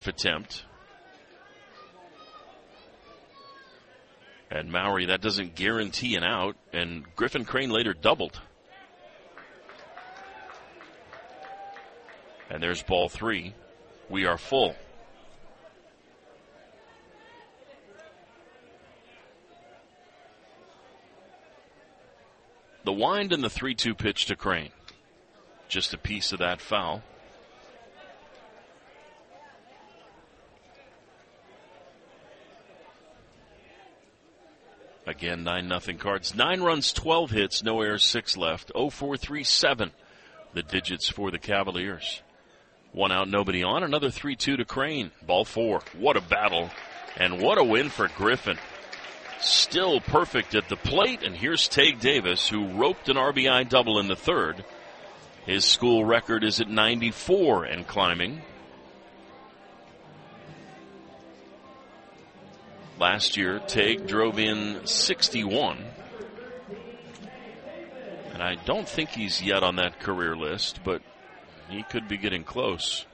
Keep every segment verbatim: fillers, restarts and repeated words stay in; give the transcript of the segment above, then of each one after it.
attempt. And Mowry, that doesn't guarantee an out, and Griffin Crane later doubled. And there's ball three. We are full. The wind and the three two pitch to Crane. Just a piece of that foul. Again, nine nothing Cards. Nine runs, twelve hits, no errors, six left. oh four three seven, the digits for the Cavaliers. One out, nobody on. Another three two to Crane. Ball four. What a battle. And what a win for Griffin. Still perfect at the plate. And here's Tague Davis, who roped an R B I double in the third. His school record is at ninety-four and climbing. Last year, Tague drove in sixty-one. And I don't think he's yet on that career list, but he could be getting close.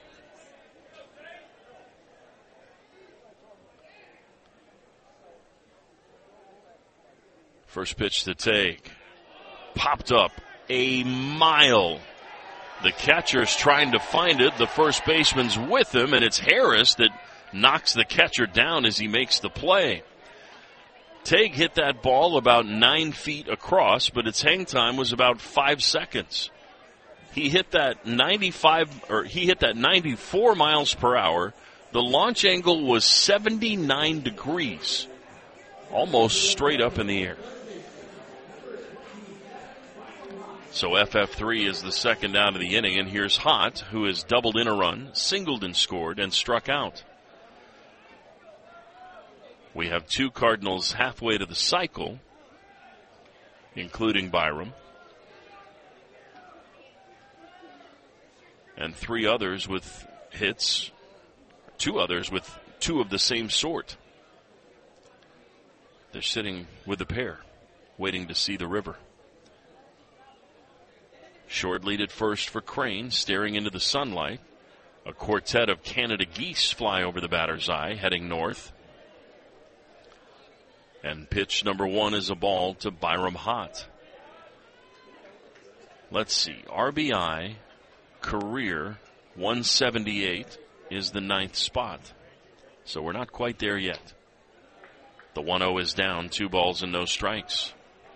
First pitch to Tague. Popped up a mile. The catcher's trying to find it. The first baseman's with him, and it's Harris that knocks the catcher down as he makes the play. Tague hit that ball about nine feet across, but its hang time was about five seconds. He hit that ninety-five, or he hit that ninety-four miles per hour. The launch angle was seventy-nine degrees, almost straight up in the air. So F F three is the second out of the inning, and here's Hott, who has doubled in a run, singled and scored, and struck out. We have two Cardinals halfway to the cycle, including Byram, and three others with hits, two others with two of the same sort. They're sitting with the pair, waiting to see the river. Short lead at first for Crane, staring into the sunlight. A quartet of Canada geese fly over the batter's eye, heading north. And pitch number one is a ball to Byram Hott. Let's see. R B I, career, one seventy-eight is the ninth spot. So we're not quite there yet. The one oh is down, two balls and no strikes.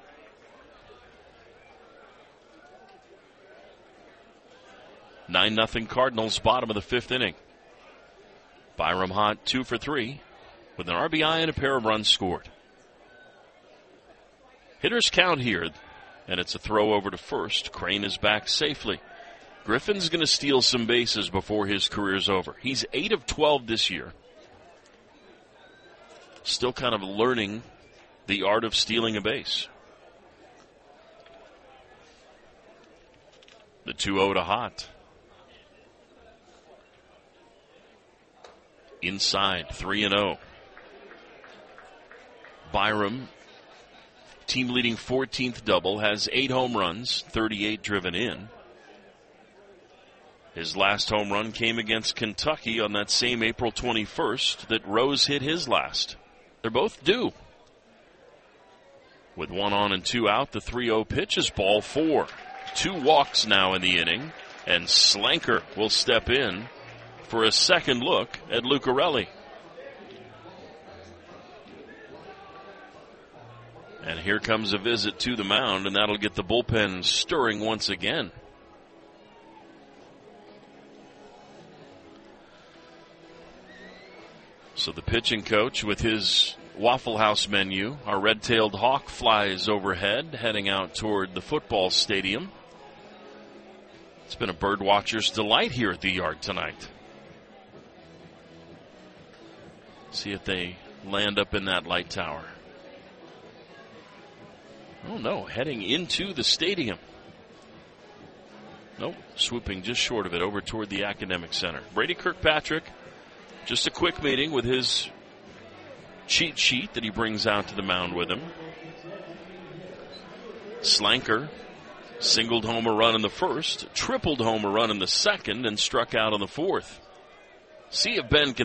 nine nothing Cardinals, bottom of the fifth inning. Byram Hott, two for three, with an R B I and a pair of runs scored. Hitters count here, and it's a throw over to first. Crane is back safely. Griffin's going to steal some bases before his career's over. He's eight of twelve this year. Still kind of learning the art of stealing a base. The two oh to Hott. Inside, three and oh. Byram, team-leading fourteenth double, has eight home runs, thirty-eight driven in. His last home run came against Kentucky on that same April twenty-first that Rose hit his last. They're both due. With one on and two out, the three oh pitch is ball four. Two walks now in the inning, and Slanker will step in for a second look at Lucarelli. And here comes a visit to the mound, and that'll get the bullpen stirring once again. So the pitching coach with his Waffle House menu, our red-tailed hawk, flies overhead, heading out toward the football stadium. It's been a bird watcher's delight here at the yard tonight. See if they land up in that light tower. Oh no, heading into the stadium. Nope, swooping just short of it over toward the Academic Center. Brady Kirkpatrick, just a quick meeting with his cheat sheet that he brings out to the mound with him. Slanker singled home a run in the first, tripled home a run in the second, and struck out on the fourth. See if Ben can